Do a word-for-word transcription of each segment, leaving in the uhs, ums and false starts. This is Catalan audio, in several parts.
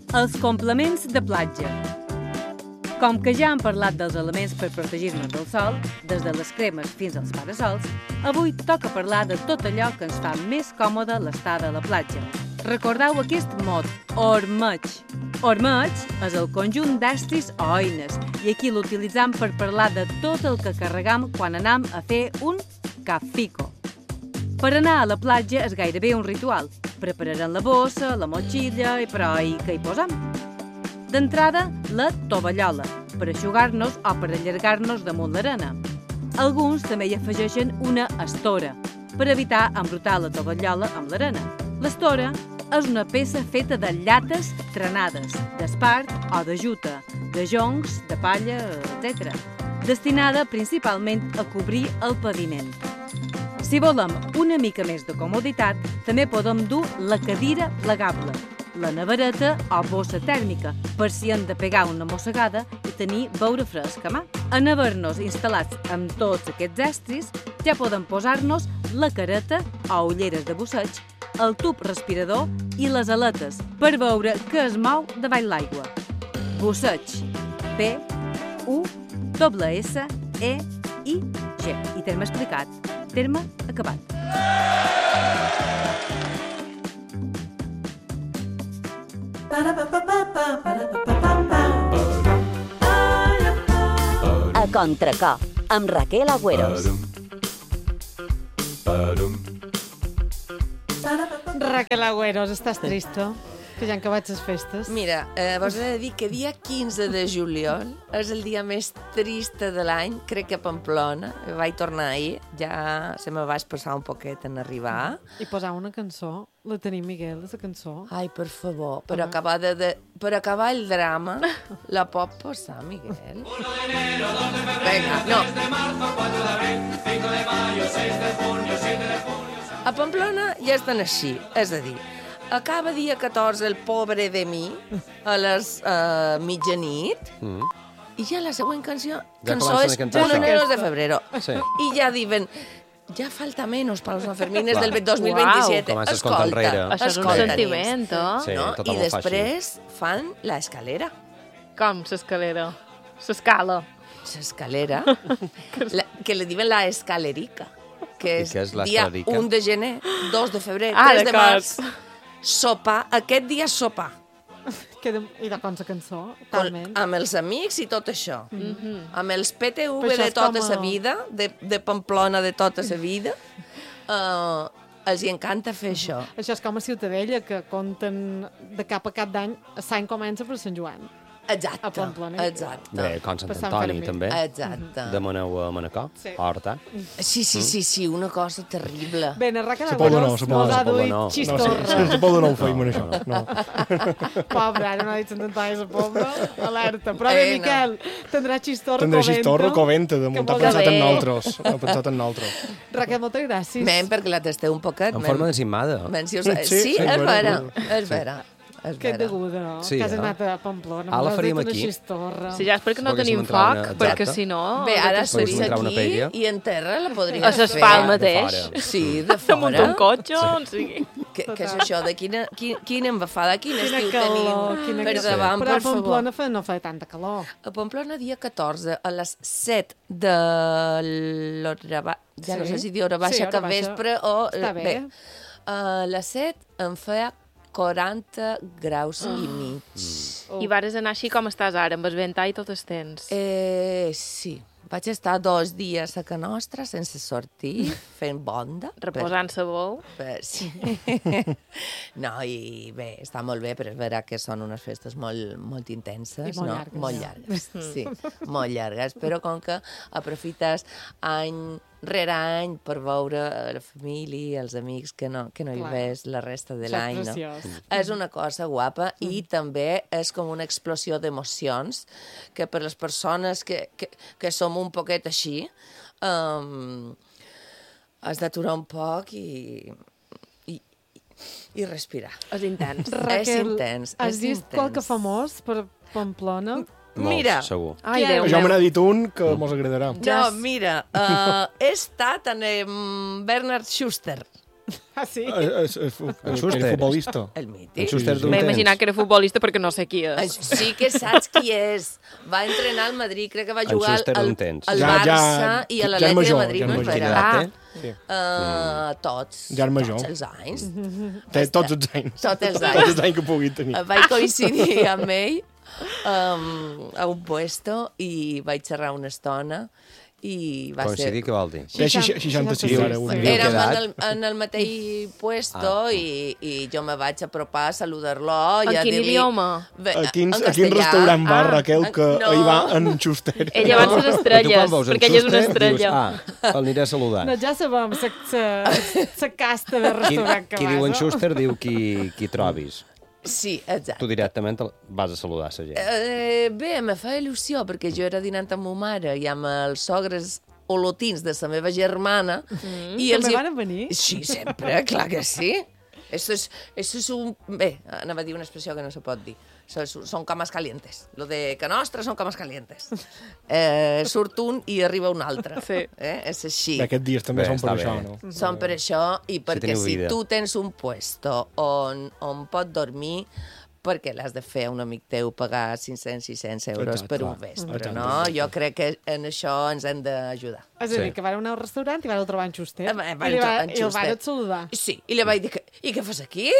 Els complements de platja. Com que ja hem parlat dels elements per protegir-nos del sol, des de les cremes fins als parasols, avui toca parlar de tot allò que ens fa més còmode l'estada a la platja. Recordeu aquest mot, ormeig. Ormeig és el conjunt d'estris o eines i aquí l'utilitzam per parlar de tot el que carregam quan anam a fer un cafico. Per anar a la platja és gairebé un ritual. Prepararem la bossa, la motxilla i però i què hi posam? D'entrada, la tovallola, per eixugar-nos o per allargar-nos damunt l'arena. Alguns també hi afegeixen una estora, per evitar embrutar la tovallola amb l'arena. L'estora és una peça feta de llates trenades, d'espart o de juta, de joncs, de palla, etcètera, destinada principalment a cobrir el paviment. Si volem una mica més de comoditat, també podem dur la cadira plegable, la nevereta o bossa tèrmica, per si hem de pegar una mossegada i tenir beure fresc a mà. En haver-nos instal·lats amb tots aquests estris, ja podem posar-nos la careta o ulleres de busseig, el tub respirador i les aletes per veure què es mou davall l'aigua. Busseig. B, U, S, E, I, G. I terme explicat. Terme acabat. A contracop, amb Raquel Agüeros. Raquel Agüeros, estàs trista? Que ja han acabat les festes. Mira, eh, vos he de dir que dia quinze de juliol és el dia més trist de l'any, crec que a Pamplona. Vaig tornar ahir, ja se me va passar un poquet en arribar. I posar una cançó, la tenim, Miguel, la cançó. Ai, per favor, per acabar, de, de, per acabar el drama, la pot posar, Miguel? Vinga, no. A Pamplona ja estan així, és a dir, acaba dia catorze el pobre de mi a les uh, mitjanit mm. i ja la següent canció, ja cançó és un enero de febrero. Sí. I ja diuen, ja falta menos para los Sanfermines del dos mil veintisiete. Wow. Escolta, això és un sentiment, oh? Sí, no? I després fan l'escalera. Com l'escalera? L'escala. L'escalera, que li diuen la escalerica, que és, és dia un de gener, dos de febrer, ah, tres de març. Sopar, aquest dia sopar. De, I de com la cançó, talment. Amb els amics i tot això. Mm -hmm. Amb els P T V de tota la a... vida, de, de Pamplona de tota la vida, uh, els hi encanta fer això. Això és com a Ciutadella, que compten de cap a cap d'any, l'any comença per Sant Joan. Exacte, a Pamplona. Exacte. Bé, com Sant Antoni, també. Exacte. Demaneu a Manacor, sí. a Horta. Sí, sí, sí, sí, una cosa terrible. Bé, a Raquel Agüeros mos ha duit xistorra. Se pot donar un feim en això. No. Pobre, ara no ha dit Sant Antoni de Pobla, alerta. Però bé, eh, Miquel, tindrà xistorra Tindrà xistorra coventa, de muntar pensat en nosaltres. Ha pensat en nosaltres. Raquel, moltes gràcies. Men, perquè la tasteu un poquet. En forma d'encimada. Sí, sí, és vera, és vera. Que deguda, no? Sí, que has eh? anat a Pamplona. Ah, la faríem aquí. Si ja és perquè no tenim foc, perquè si no... Bé, ara subís aquí i en terra la podries fer. A s'espal mateix. Sí, de fora. Damunt un cotxe, on sigui. Què és això? De quina, quina embafada, quin quina estiu calor, tenim? Quina per calor. davant, Però per a Pamplona favor. no fa tanta calor. A Pamplona, dia catorze, a les set de l'hora baixa, ja sí. no sé si dir hora baixa, sí, hora que baixa. vespre o... Està bé. bé. A les set em feia quaranta graus oh. i mig. Mm. I vares anar així com estàs ara, amb el ventall tot el temps. Eh, sí. Vaig estar dos dies a Can Nostra sense sortir, fent bonda. Reposant-se bou. Per, sí. No, i bé, està molt bé, però és vera que són unes festes molt, molt intenses. I molt no? llargues. Molt llargues, sí. Molt llargues, però com que aprofites any rere any per veure la família, els amics que no, que no hi ves la resta de l'any. No? És una cosa guapa mm. i també és com una explosió d'emocions que per les persones que, que, que som un poquet així um, has d'aturar un poc i, i, i respirar. És intens. Raquel, és intens. Has és vist intens. qualque famós per Pamplona? Molts, mira, segur. Ai, Déu jo me meu. n'ha dit un que mos agradarà. No, mira, uh, he estat en um, Bernard Schuster. Ah, sí? El Schuster. futbolista. El mític. En Schuster d'un M'he temps. imaginat que era futbolista perquè no sé qui Eh, és. Sí que saps qui és. Va entrenar al Madrid, crec que va En jugar Schuster al, d'un temps. al Ja- Barça ja- i a ja l'Atlètic de major, Madrid, ja no és major. vera? Quina edat Ah. té? Sí. Uh, tots. Ja és major. Tots els anys. Té tots els anys. Tots els Tots anys. els anys que pugui tenir. Eh, Vaig coincidir amb ell um, a un puesto i vaig xerrar una estona i va Coincidir, què vol dir? Té seixanta- seixanta-sis ara. Diu- un diu dia. Érem edat? en el, en el mateix puesto Ah. i, i jo me vaig apropar a saludar-lo i En a quin dir-li... idioma? Bé, A quin, en a quin castellà. restaurant va, Ah, Raquel, que no. hi va en Schuster? Ella va ser Tu estrelles, quan veus en perquè ella és una Schuster, estrella. Dius, ah, l'aniré a saludar. No, ja sabem la, la, la casta de Qui, restaurant que qui vas, diu en no? Schuster diu qui, qui trobis. Sí, exacte. Tu directament el- vas a saludar la gent. Eh, bé, me fa il·lusió, perquè jo era dinant amb ma mare i amb els sogres olotins de la meva germana. Mm, i també hi- van venir? Sí, sempre, clar que sí. Eso es, eso es un... Bé, anava a dir una expressió que no se pot dir. Són, són cames calientes. Lo de que nostra són cames calientes. Eh, surt un i arriba un altre. Sí. Eh? És així. Bé, aquests dies també Bé, són per està això, bé. no? Són per això i perquè teniu si vida. tu tens un puesto on, on pot dormir, perquè l'has de fer a un amic teu pagar cinc-cents sis-cents euros Exacte, per un clar. vespre, Exacte, no? exacte. Jo crec que en això ens hem d'ajudar. És a dir, Sí. que van anar al restaurant i van trobar en Schuster. Eh, va- I, li va, en i el van Schuster. saludar. Sí, i li vaig dir, que, i què fas aquí?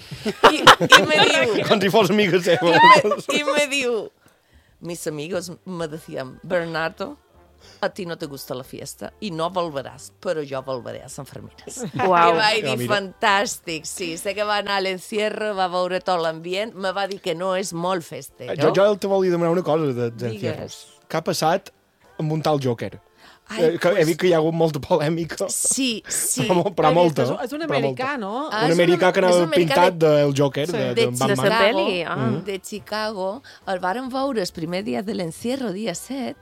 I, i me diu, Com si fos amiga seva. y me dijo, mis amigos me decían, Bernardo, a ti no te gusta la fiesta y no volverás, pero yo volveré a San Fermines. Uau. I vaig Ja, dir, mira. fantàstic, sí, sé que va anar a l'encierro, va veure tot l'ambient, me va dir que no és molt festero. Jo, jo te volia demanar una cosa de, de Digues. Encierros. Què ha passat amb un tal Joker? Ai, Eh, que he pues- vist que hi ha hagut molta polèmica. Sí, sí. Però, mo- però He molta. vist, És, és un però americà, molta. no? Ah, Un és americà un- que és anava un americà pintat de- del Joker, Sí. de, de, de de Batman. la pel·li, ah. Mm. de Chicago, el varen veure el primer dia de l'encierro, dia set.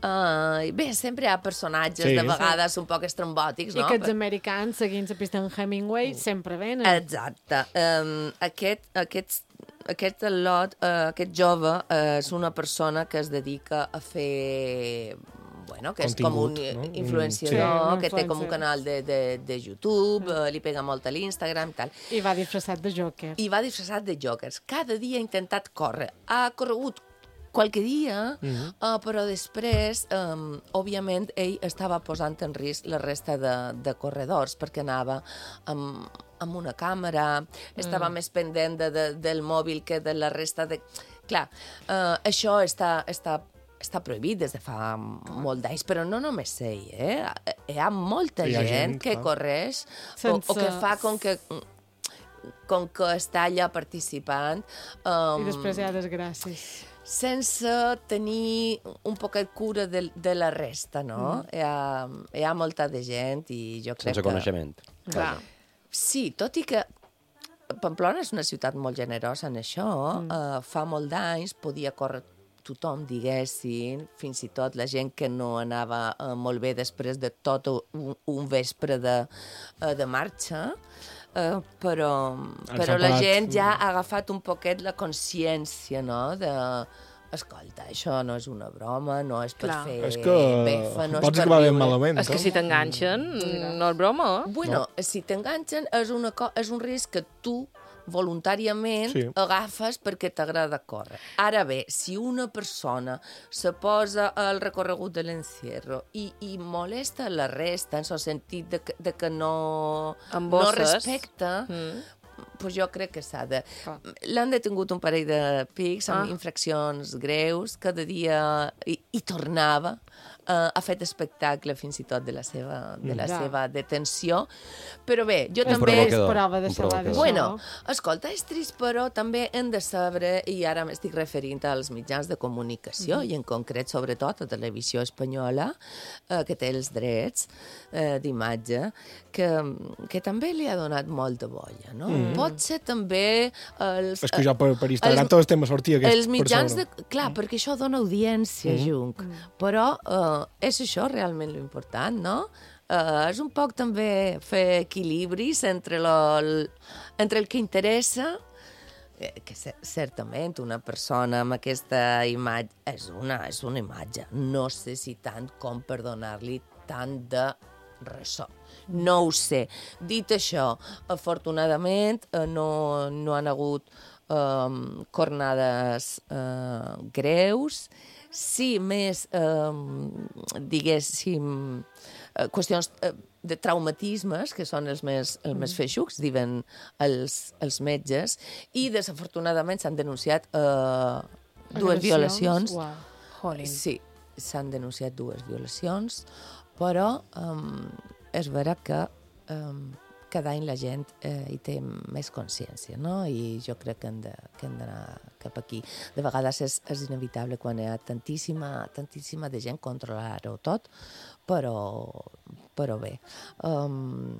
Uh, bé, sempre hi ha personatges, Sí. de vegades un poc estrambòtics, I no? que els americans, seguint la pista d'en Hemingway, sempre venen. Exacte. Um, aquest, aquest, aquest lot, uh, aquest jove, uh, és una persona que es dedica a fer... Bueno, que és com un Contingut, no? influenciador, Sí, un que té com un influencer. canal de, de, de YouTube, mm. uh, li pega molt a l'Instagram i tal. I va disfressat de Joker. I va disfressat de jokers. Cada dia ha intentat córrer. Ha corregut qualque dia, mm -hmm. uh, però després, um, òbviament, ell estava posant en risc la resta de, de corredors, perquè anava amb, amb una càmera, estava mm. més pendent de, de, del mòbil que de la resta de... Clar, uh, això està, està està prohibit des de fa molt d'anys, però no només ell, eh? Hi ha molta Hi ha gent, gent, que clar. correix Sense- o, o que fa com que com que està allà participant um, I després hi ha desgràcies. sense tenir un poquet cura de, de la resta, no? Mm. Hi, ha, hi ha molta de gent i jo crec Sense que... coneixement. Clar. Sí, tot i que Pamplona és una ciutat molt generosa en això. Mm. Uh, fa molt d'anys podia córrer tothom, diguessin, fins i tot la gent que no anava uh, molt bé després de tot un, un vespre de, uh, de marxa, uh, però, però la parat. gent ja ha agafat un poquet la consciència, no?, de... Escolta, això no és una broma, no és per Clar. fer És que befa, no és pots per acabar ben riure. malament. És que no? si t'enganxen, no és broma, eh? Bueno, no. si t'enganxen és, una co és un risc que tu voluntàriament Sí. sí. agafes perquè t'agrada córrer. Ara bé, si una persona se posa al recorregut de l'encierro i, i molesta la resta en el sentit de que, de que no, Amb no bosses. respecta, Mm. pues jo crec que s'ha de... Clar. L'han detingut un parell de pics amb Ah. infraccions greus, cada dia hi, hi tornava, uh, ha fet espectacle fins i tot de la seva, de la Ja. seva detenció, però bé, jo És també... provocador. prova de Un saber provocador. d'això. Bueno, escolta, és trist, però també hem de saber, i ara m'estic referint als mitjans de comunicació, mm -hmm. i en concret, sobretot, a Televisió Espanyola, eh, que té els drets eh, d'imatge, que, que també li ha donat molta bolla, no? Mm -hmm. Pot ser també els... És que jo per, per Instagram els- tot el tema sortia aquesta els mitjans persona. de... Clar, perquè això dona audiència, mm -hmm. Junc. Mm. Però uh, és això realment l'important, no? Uh, és un poc també fer equilibris entre, lo, el, entre el que interessa, eh, que certament una persona amb aquesta imatge és una, és una imatge. No sé si tant com per donar-li tant de ressò. No ho sé. Dit això, afortunadament eh, no, no han hagut eh, cornades eh, greus, sí més, eh, diguéssim, eh, qüestions eh, de traumatismes, que són els més, els més feixucs, diuen els, els metges, i desafortunadament s'han denunciat eh, dues violacions. Wow. Sí, s'han denunciat dues violacions, però um, és vera que um, cada any la gent eh, hi té més consciència, no? I jo crec que hem de, que hem d'anar cap aquí. De vegades és, és inevitable quan hi ha tantíssima, tantíssima de gent controlar-ho tot, però, però bé. Um,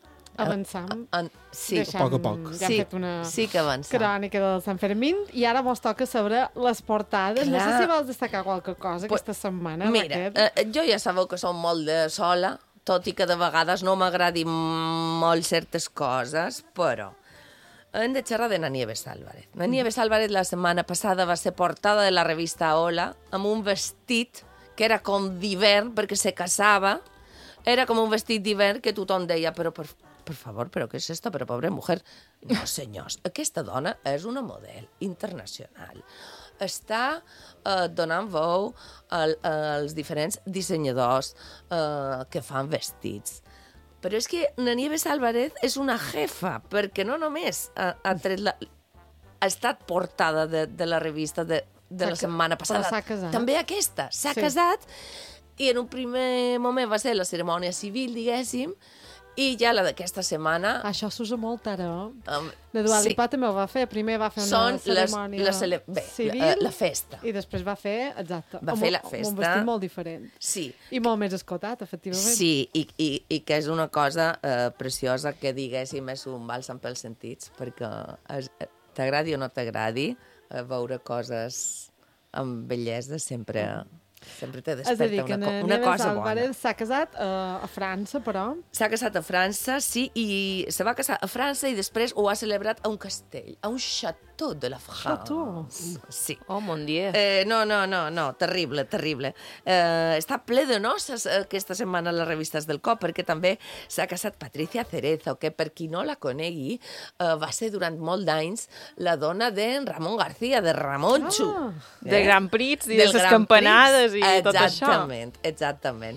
Avançam. En, sí, Deixem, a poc a poc. Ja hem sí, fet una sí que avançam. crònica del Sant Fermín i ara mos toca saber les portades. Clar. No sé si vols destacar qualque cosa Pues, aquesta setmana, Mira, Raquel. eh, jo ja sabeu que som molt de sola, tot i que de vegades no m'agradin molt certes coses, però hem de xerrar de na Nieves Álvarez. Na Nieves Álvarez la setmana passada va ser portada de la revista Hola amb un vestit que era com d'hivern perquè se casava. Era com un vestit d'hivern que tothom deia, però per, per favor, però què és esto? Però pobre mujer. No, senyors, aquesta dona és una model internacional. Està eh, donant veu al, als diferents dissenyadors eh, que fan vestits. Però és que na Nieves Álvarez és una jefa, perquè no només ha, ha, tret la, ha estat portada de, de la revista de, de la setmana passada, s'ha casat. també aquesta, s'ha Sí. casat, i en un primer moment va ser la cerimònia civil, diguéssim, i ja la d'aquesta setmana... Això s'usa molt ara, eh? Um, La Dua sí. Lipa també ho va fer. Primer va fer una Són les, cerimònia les cele... Bé, civil la, la festa. i després va fer, exacte, Va amb, fer la un- amb festa. un vestit molt diferent. Sí, I molt més escotat, efectivament. sí, i, i, i que és una cosa eh, preciosa que, diguéssim, és un bàlsam pels sentits, perquè es, t'agradi o no t'agradi, eh, veure coses amb bellesa sempre, sempre te És a dir, desperta que una, na co una Nieves cosa bona. Álvarez s'ha casat eh, a França, però... S'ha casat a França, sí, i se va casar a França i després ho ha celebrat a un castell, a un château de la France. Château? Sí. Oh, mon Dieu. Eh, no, no, no, no, terrible, terrible. Eh, està ple de noces aquesta setmana a les revistes del cop, perquè també s'ha casat Patricia Cerezo, que per qui no la conegui, eh, va ser durant molt d'anys la dona de Ramon García, de Ramoncho. Ah. De Grand Prix i de Del les Grand campanades Prix. i tot això. Exactament, exactament.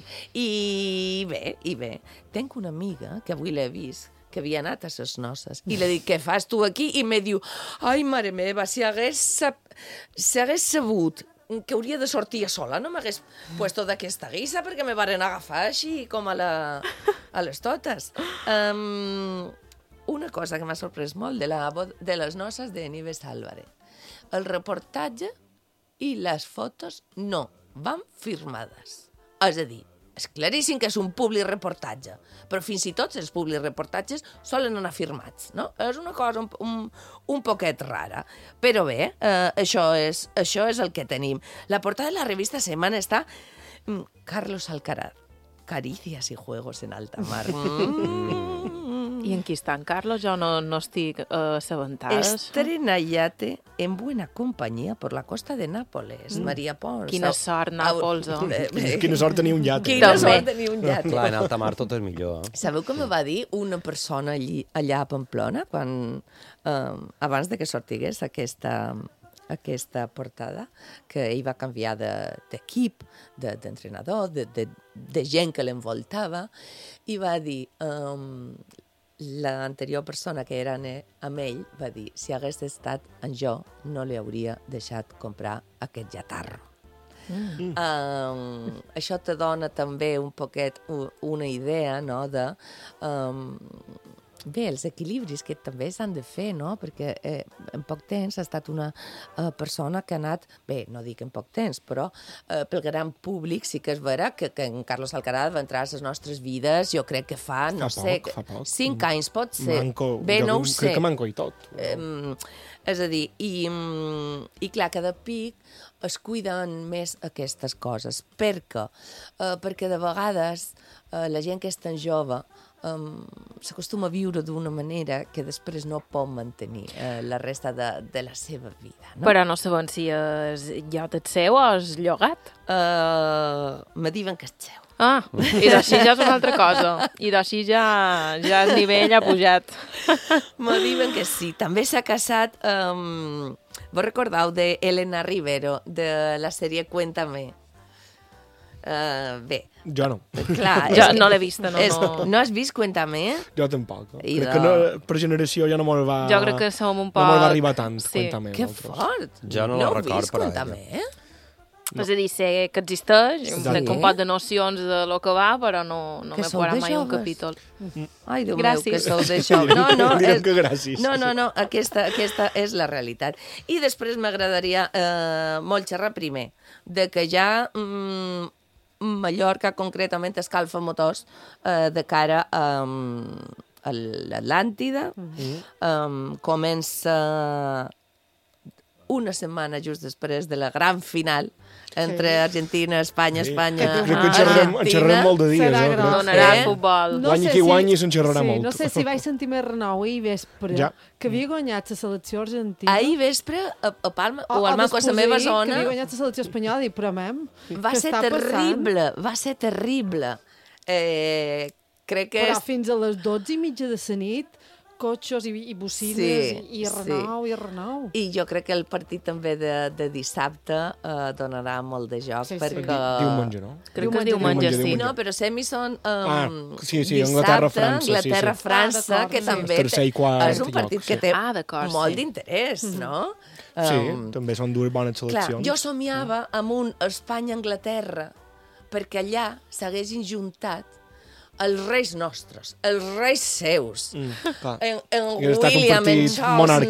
I bé, i bé, tenc una amiga que avui l'he vist, que havia anat a ses noces, i li dic, què fas tu aquí? I me diu, ai, mare meva, si hagués, sap... si hagués sabut que hauria de sortir a sola, no m'hagués puesto d'aquesta guisa, perquè me varen agafar així com a, la... a les totes. Um, una cosa que m'ha sorprès molt de, la... de les noces de Nieves Álvarez. El reportatge i les fotos no van firmades. És a dir, és claríssim que és un public reportatge, però fins i tot els public reportatges solen anar firmats, no? És una cosa un, un, un poquet rara. Però bé, eh, això, és, això és el que tenim. La portada de la revista Semana està mm, Carlos Alcaraz, Caricias y juegos en alta mar. Mm. I en qui està en Carlos? Jo no, no estic eh, assabentada. Estrena yate en buena compañía por la costa de Nápoles, mm. Maria Pons. Quina sort, Nàpols. Oh. Eh, eh, Quina sort tenir un llate. Quina També. sort tenir un llate. Clar, en alta mar tot és millor. Eh? Sabeu què me va dir una persona allí, allà a Pamplona, quan, eh, abans de que sortigués aquesta, aquesta portada, que ell va canviar d'equip, de, d'entrenador, de, de, de gent que l'envoltava, i va dir... Eh, l'anterior persona que era amb ell va dir, si hagués estat en jo, no li hauria deixat comprar aquest llatarro. Mm. Um, això te dona també un poquet una idea, no?, de... Um, bé, els equilibris que també s'han de fer, no?, perquè eh, en poc temps ha estat una eh, persona que ha anat, bé, no dic en poc temps, però eh, pel gran públic sí que és vera que, que en Carlos Alcaraz va entrar a les nostres vides, jo crec que fa, no Fa sé, poc, fa poc. cinc anys pot ser. Manco, bé, jo no ho crec sé. que manco i tot. Eh, és a dir, i, i clar, cada pic es cuiden més aquestes coses. Per què? Eh, perquè de vegades eh, la gent que és tan jove um, s'acostuma a viure d'una manera que després no pot mantenir eh, la resta de, de la seva vida. No? Però no sabem si és llot el seu o és llogat. Uh, me diuen que és seu. Ah, i d'així ja és una altra cosa. I d'així ja, ja el nivell ha pujat. Me diuen que sí. També s'ha casat... Um, vos recordeu de Elena Rivero, de la sèrie Cuéntame? Uh, bé. Jo no. Clar, Jo no l'he vista, no, és, no. no has vist Cuéntame? Jo tampoc. I Crec de- que no, per generació ja no me'l va... Jo crec que som un poc... No me'l va arribar tant, Sí. Cuéntame. Que nosaltres. fort! Jo no la heu record, vist però, Cuéntame, eh? No. És a dir, sé que existeix, Sí. tenc un pot de nocions de lo que va, però no, no Que m'he sou parat de mai un joves. capítol. Ai, Déu Gràcies. meu, que sou d'això. No, no, Direm és... que gràcies. No, no, no, aquesta, aquesta és la realitat. I després m'agradaria eh, molt xerrar primer de que ja mm, Mallorca concretament escalfa motors eh, de cara a, a l'Atlàntida. Mm-hmm. Um, comença una setmana just després de la gran final entre Sí. Argentina, Espanya, Espanya, Crec que en xerrarem, en xerrarem molt de dies, Serà eh? gros. crec. Donarà Eh? futbol. Guanyi qui guanyi, se'n xerrarà sí, molt. No sé si vaig sentir més renou ahir vespre, Ja. que havia guanyat la selecció argentina. Ahir vespre, a, a Palma, o, o al Manco, a la després meva ahir, zona, Que havia guanyat la selecció espanyola i però, mem, va què ser està passant? terrible, va ser terrible. Eh, crec que Però és... fins a les dotze i mitja de la nit, cotxes i, i bocines Sí, i, i renou, sí. i renou. I jo crec que el partit també de, de dissabte eh, donarà molt de joc, Sí, sí. perquè... Diumenge, no? Crec que Diumenge, és diumenge, diumenge, sí. diumenge. No, però semi són um, Ah, sí, sí, dissabte, Anglaterra-França, sí, sí. Anglaterra-França, Ah, d'acord, que sí. també Tercer i té- quart és un partit lloc, que sí. té Ah, d'acord, molt sí. d'interès, no? Sí, Um, també són dues bones Clar, seleccions. jo somiava amb un Espanya-Anglaterra perquè allà s'haguessin juntat els reis nostres, els reis seus, Mm, clar. en, en Hauria estat un William, en partit Charles, monàrquic.